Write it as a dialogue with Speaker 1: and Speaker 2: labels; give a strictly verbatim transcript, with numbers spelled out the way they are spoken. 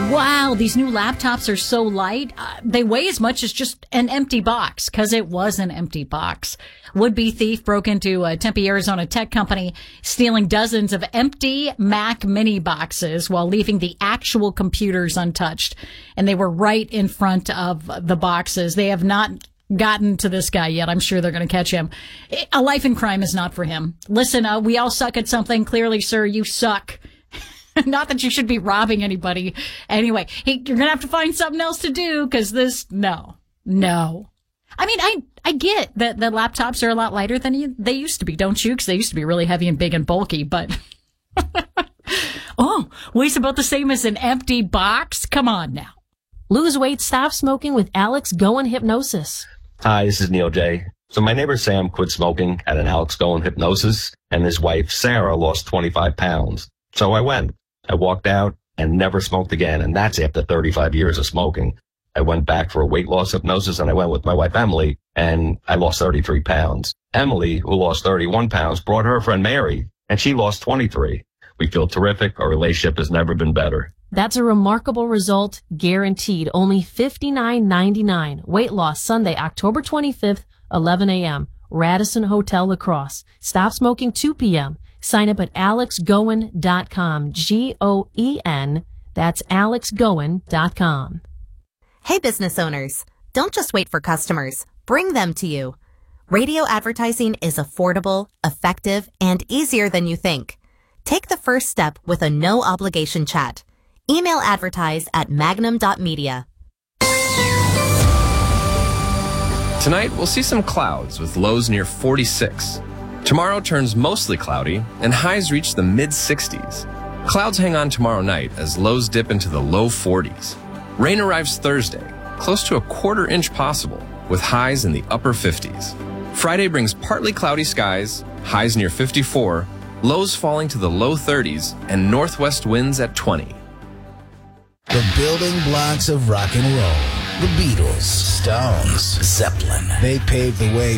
Speaker 1: Wow, these new laptops are so light. Uh, they weigh as much as just an empty box, because it was an empty box. Would-be thief broke into a Tempe, Arizona tech company, stealing dozens of empty Mac mini boxes while leaving the actual computers untouched. And they were right in front of the boxes. They have not gotten to this guy yet. I'm sure they're going to catch him. A life in crime is not for him. Listen, uh, we all suck at something. Clearly, sir, you suck. Not that you should be robbing anybody. Anyway, hey, you're going to have to find something else to do, because this, no, no. I mean, I, I get that the laptops are a lot lighter than you, they used to be, don't you? Because they used to be really heavy and big and bulky, but oh, weighs about the same as an empty box? Come on now.
Speaker 2: Lose weight, stop smoking with Alex Goen Hypnosis.
Speaker 3: Hi, this is Neil J. So my neighbor Sam quit smoking at an Alex Goen Hypnosis, and his wife Sarah lost twenty-five pounds. So I went. I walked out and never smoked again, and that's after thirty-five years of smoking. I went back for a weight loss hypnosis, and I went with my wife Emily, and I lost thirty-three pounds. Emily, who lost thirty-one pounds, brought her friend Mary, and she lost twenty-three. We feel terrific. Our relationship has never been better.
Speaker 2: That's a remarkable result, guaranteed. Only fifty-nine ninety-nine. Weight loss Sunday, October twenty-fifth, eleven a.m. Radisson Hotel La Crosse. Stop smoking two p.m. Sign up at alex goen dot com. G O E N. That's alex goen dot com.
Speaker 4: Hey, business owners. Don't just wait for customers. Bring them to you. Radio advertising is affordable, effective, and easier than you think. Take the first step with a no-obligation chat. Email advertise at magnum dot media.
Speaker 5: Tonight, we'll see some clouds with lows near forty-six. Tomorrow turns mostly cloudy, and highs reach the mid sixties. Clouds hang on tomorrow night as lows dip into the low forties. Rain arrives Thursday, close to a quarter inch possible, with highs in the upper fifties. Friday brings partly cloudy skies, highs near fifty-four, lows falling to the low thirties, and northwest winds at twenty.
Speaker 6: The building blocks of rock and roll. The Beatles, Stones, Zeppelin. They paved the way